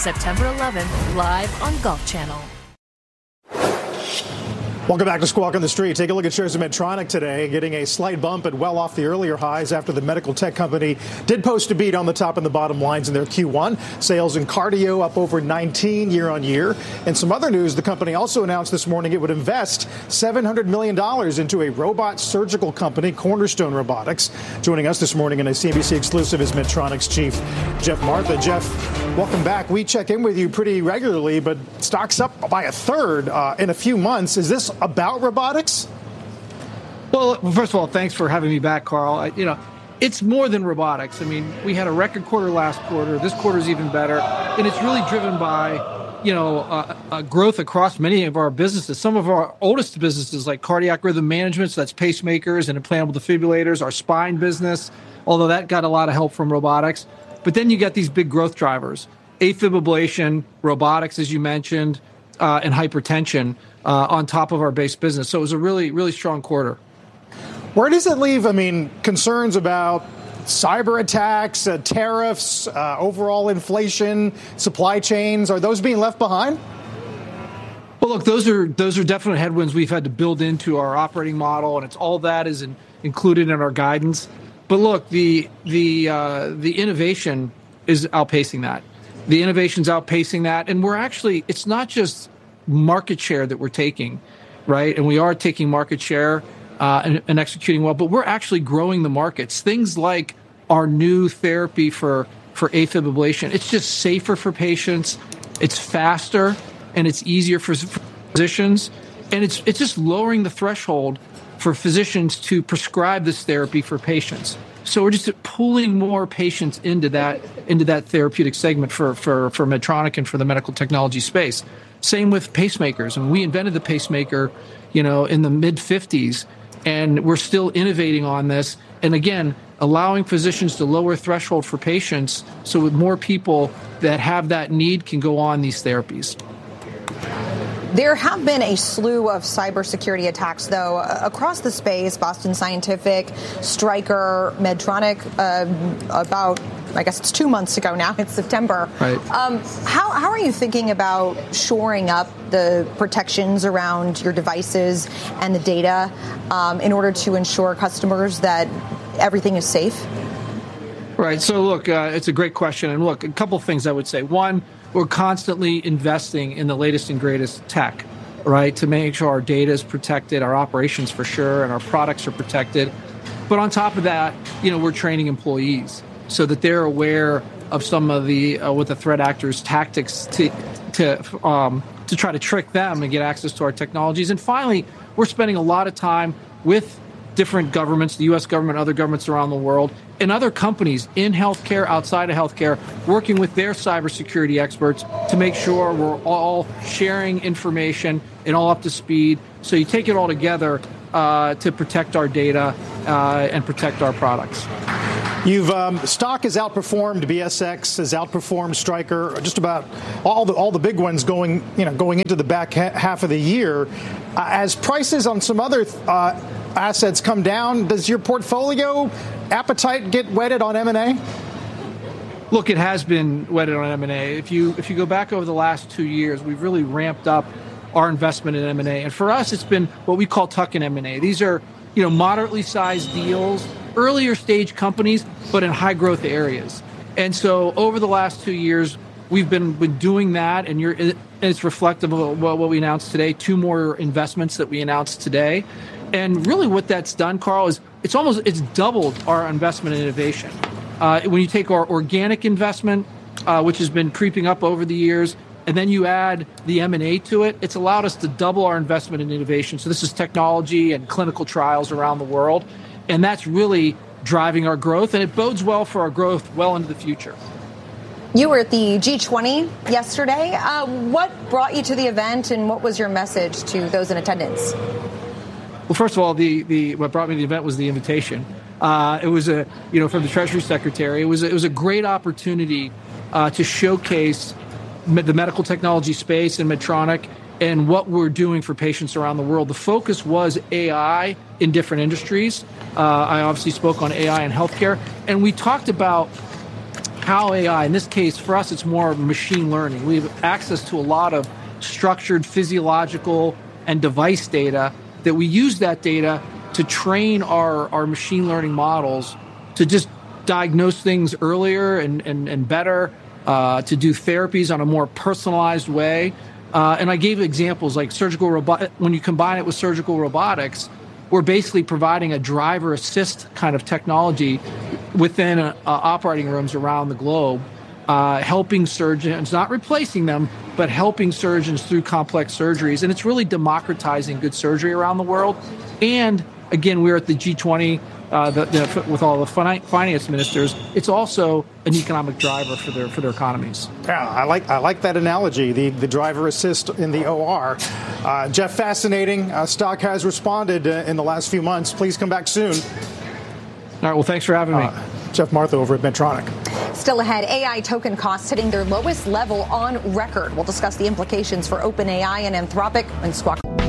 September 11th, live on Golf Channel. Welcome back to Squawk on the Street. Take a look at shares of Medtronic today, getting a slight bump and well off the earlier highs after the medical tech company did post a beat on the top and the bottom lines in their Q1. Sales in cardio up over 19 year on year. And some other news, the company also announced this morning it would invest $700 million into a robot surgical company, Cornerstone Robotics. Joining us this morning in a CNBC exclusive is Medtronic's chief, Jeff Martha. Jeff, welcome back. We check in with you pretty regularly, but stock's up by a third in a few months. Is this about robotics? Well, first of all, thanks for having me back, Carl. It's more than robotics. I mean, we had a record quarter last quarter. This quarter is even better. And it's really driven by, growth across many of our businesses. Some of our oldest businesses like cardiac rhythm management, so that's pacemakers and implantable defibrillators, our spine business, although that got a lot of help from robotics. But then you got these big growth drivers, AFib ablation, robotics, as you mentioned, and hypertension on top of our base business. So it was a really, really strong quarter. Where does it leave, concerns about cyber attacks, tariffs, overall inflation, supply chains? Are those being left behind? Well, look, those are definite headwinds we've had to build into our operating model, and it's all that is included in our guidance. But look, the innovation is outpacing that. The innovation's outpacing that, and it's not just market share that we're taking, right? And we are taking market share and executing well, but we're actually growing the markets. Things like our new therapy for AFib ablation. It's just safer for patients, it's faster, and it's easier for physicians, and it's just lowering the threshold for physicians to prescribe this therapy for patients. So we're just pulling more patients into that therapeutic segment for Medtronic and for the medical technology space. Same with pacemakers. And we invented the pacemaker, in the mid-50s, and we're still innovating on this. And again, allowing physicians to lower threshold for patients so with more people that have that need can go on these therapies. There have been a slew of cybersecurity attacks, though, across the space. Boston Scientific, Stryker, Medtronic, it's 2 months ago now. It's September. Right. How are you thinking about shoring up the protections around your devices and the data in order to ensure customers that everything is safe? Right. So, look, it's a great question. And look, a couple of things I would say. One, we're constantly investing in the latest and greatest tech, right, to make sure our data is protected, our operations for sure, and our products are protected. But on top of that, we're training employees so that they're aware of some of the what the threat actors' tactics to try to trick them and get access to our technologies. And finally, we're spending a lot of time with different governments, the U.S. government, other governments around the world, and other companies in healthcare, outside of healthcare, working with their cybersecurity experts to make sure we're all sharing information and all up to speed. So you take it all together to protect our data and protect our products. Stock has outperformed BSX, has outperformed Stryker, just about all the big ones going into the back half of the year. As prices on some other assets come down, does your portfolio appetite get whetted on M&A? Look, it has been whetted on M&A. If you go back over the last 2 years, we've really ramped up our investment in M&A. And for us, it's been what we call tuck-in M&A. These are, moderately sized deals, earlier stage companies, but in high growth areas. And so over the last 2 years, we've been doing that, and it's reflective of what we announced today, 2 more investments that we announced today. And really what that's done, Carl, is it's doubled our investment in innovation. When you take our organic investment, which has been creeping up over the years, and then you add the M&A to it, it's allowed us to double our investment in innovation. So this is technology and clinical trials around the world. And that's really driving our growth, and it bodes well for our growth well into the future. You were at the G20 yesterday. What brought you to the event, and what was your message to those in attendance? Well, first of all, what brought me to the event was the invitation. It was from the Treasury Secretary. It was a great opportunity to showcase the medical technology space and Medtronic and what we're doing for patients around the world. The focus was AI in different industries. I obviously spoke on AI in healthcare, and we talked about how AI, in this case, for us, it's more machine learning. We have access to a lot of structured physiological and device data that we use that data to train our machine learning models to just diagnose things earlier and better, to do therapies on a more personalized way. And I gave examples like surgical robot. When you combine it with surgical robotics, we're basically providing a driver assist kind of technology within operating rooms around the globe, helping surgeons, not replacing them, but helping surgeons through complex surgeries. And it's really democratizing good surgery around the world. And again, we're at the G20 with all the finance ministers. It's also an economic driver for their economies. Yeah, I like that analogy, the driver assist in the OR. Jeff, fascinating. Stock has responded in the last few months. Please come back soon. All right, well, thanks for having me. Jeff Martha over at Medtronic. Still ahead, AI token costs hitting their lowest level on record. We'll discuss the implications for OpenAI and Anthropic and Squawk.